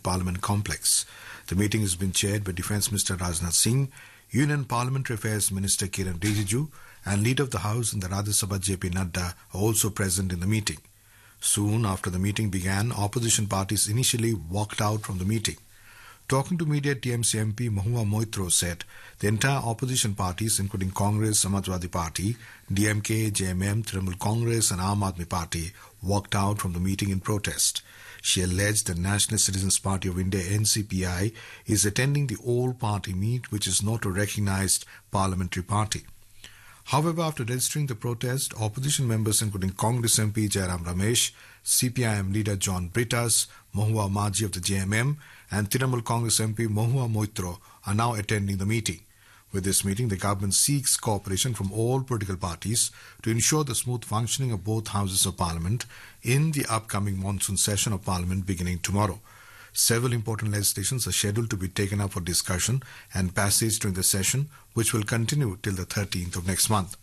Parliament complex. The meeting has been chaired by Defence Minister Rajnath Singh, Union Parliamentary Affairs Minister Kiran Rijiju, and Leader of the House in the Rajya Sabha JP Nadda are also present in the meeting. Soon after the meeting began, opposition parties initially walked out from the meeting. Talking to media, TMC MP Mahua Moitro said the entire opposition parties, including Congress, Samajwadi Party, DMK, JMM, Trinamool Congress and Aam Aadmi Party, walked out from the meeting in protest. She alleged the National Citizens Party of India NCPI is attending the all-party meet, which is not a recognised parliamentary party. However, after registering the protest, opposition members including Congress MP Jairam Ramesh, CPIM leader John Brittas, Mahua Maji of the JMM and Trinamool Congress MP Mahua Moitro are now attending the meeting. With this meeting, the government seeks cooperation from all political parties to ensure the smooth functioning of both houses of Parliament in the upcoming monsoon session of Parliament beginning tomorrow. Several important legislations are scheduled to be taken up for discussion and passage during the session, which will continue till the 13th of next month.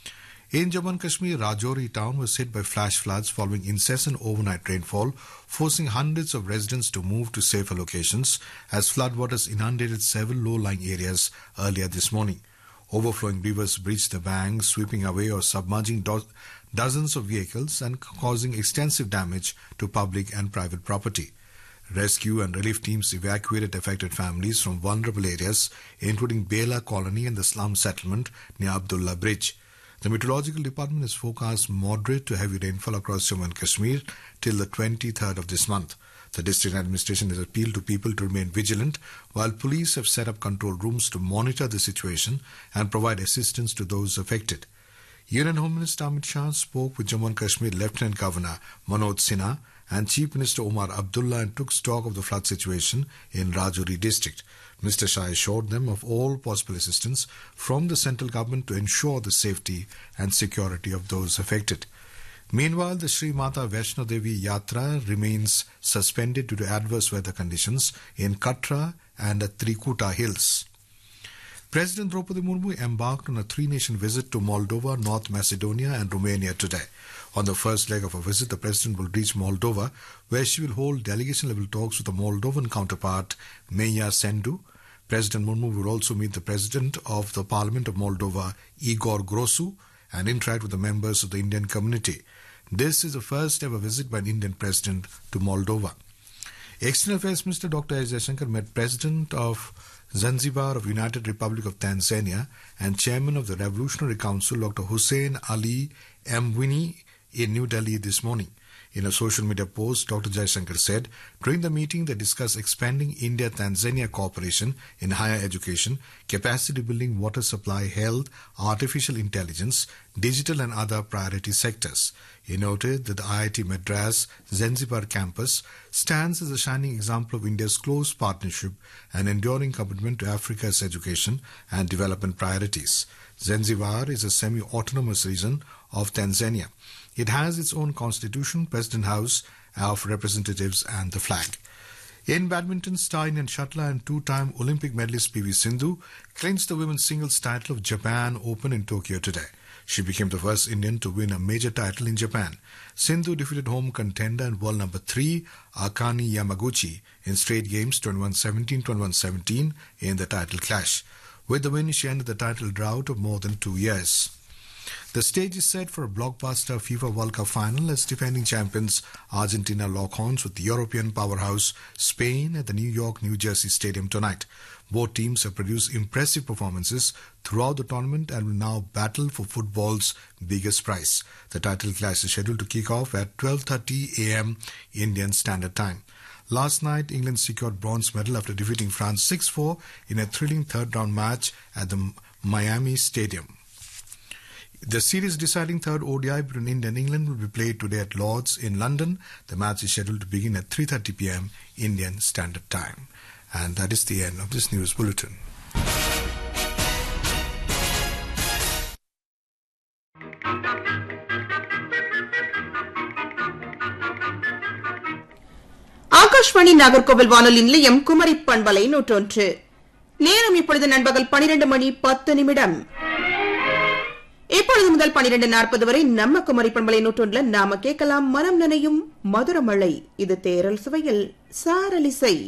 In Jammu and Kashmir, Rajouri town was hit by flash floods following incessant overnight rainfall, forcing hundreds of residents to move to safer locations as floodwaters inundated several low-lying areas earlier this morning. Overflowing rivers breached the banks, sweeping away or submerging dozens of vehicles and causing extensive damage to public and private property. Rescue and relief teams evacuated affected families from vulnerable areas, including Bela Colony and the slum settlement near Abdullah Bridge. The Meteorological Department has forecast moderate to heavy rainfall across Jammu and Kashmir till the 23rd of this month. The district administration has appealed to people to remain vigilant, while police have set up control rooms to monitor the situation and provide assistance to those affected. Union Home Minister Amit Shah spoke with Jammu and Kashmir Lieutenant Governor Manoj Sinha and Chief Minister Omar Abdullah and took stock of the flood situation in Rajouri district. Mr. Shah assured them of all possible assistance from the central government to ensure the safety and security of those affected. Meanwhile, the Sri Mata Vaishno Devi Yatra remains suspended due to adverse weather conditions in Katra and at Trikuta Hills. President Draupadi Murmu embarked on a three-nation visit to Moldova, North Macedonia and Romania today. On the first leg of her visit, the President will reach Moldova, where she will hold delegation-level talks with the Moldovan counterpart, Meia Sendu. President Murmu will also meet the President of the Parliament of Moldova, Igor Grosu, and interact with the members of the Indian community. This is the first-ever visit by an Indian President to Moldova. External Affairs Minister Dr. S. Jaishankar met President of Zanzibar of United Republic of Tanzania and Chairman of the Revolutionary Council, Dr. Hussein Ali Mwinyi, in New Delhi this morning. In a social media post, Dr. Jaishankar said, during the meeting they discussed expanding India-Tanzania cooperation in higher education, capacity building, water supply, health, artificial intelligence, digital and other priority sectors. He noted that the IIT Madras Zanzibar campus stands as a shining example of India's close partnership and enduring commitment to Africa's education and development priorities. Zanzibar is a semi-autonomous region of Tanzania. It has its own constitution, President House of Representatives and the flag. In badminton, star Indian shuttler and two-time Olympic medalist PV Sindhu clinched the women's singles title of Japan Open in Tokyo today. She became the first Indian to win a major title in Japan. Sindhu defeated home contender and world number 3 Akane Yamaguchi in straight games 21-17, 21-17 in the title clash. With the win, she ended the title drought of more than 2 years. The stage is set for a blockbuster FIFA World Cup final as defending champions Argentina lock horns with the European powerhouse Spain at the New York, New Jersey Stadium tonight. Both teams have produced impressive performances throughout the tournament and will now battle for football's biggest prize. The title clash is scheduled to kick off at 12:30 a.m. Indian Standard Time. Last night, England secured bronze medal after defeating France 6-4 in a thrilling third-round match at the Miami Stadium. The series deciding third ODI between India and England will be played today at Lord's in London. The match is scheduled to begin at 3:30 p.m. Indian Standard Time. And that is the end of this news bulletin. Akashvani Nagercoil வானொலி நிலையம் குமரி பண்பலை 101. நேரம் இப்பொழுது நண்பகல் 12:10. இப்பொழுது முதல் 12:40 வரை நம்ம குமரி பண்பலை 101 நாம கேட்கலாம் மனம் நனையும் மதுரமழை. இது தேரல் சுவையில் சாரலிசை.